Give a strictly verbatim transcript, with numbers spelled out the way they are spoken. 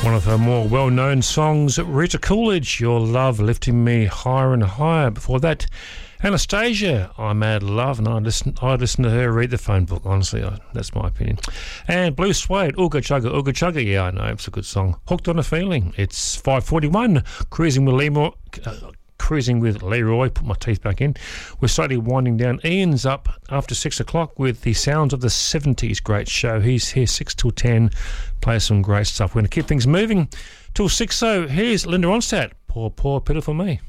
One of her more well-known songs, Rita Coolidge, Your Love Lifting Me Higher and Higher. Before that, Anastasia, I'm Mad Love, and I listen, I listen to her read the phone book, honestly. I, that's my opinion. And Blue Suede, Ooga Chugga, Ooga Chugga, yeah, I know, it's a good song. Hooked on a Feeling, it's five forty-one, Cruising with Leroy, uh, Cruising with Leroy, put my teeth back in. We're slightly winding down. Ian's up after six o'clock with the Sounds of the seventies, great show. He's here six till ten, plays some great stuff. We're going to keep things moving till six, so here's Linda Ronstadt, Poor, Poor, Pitiful Me.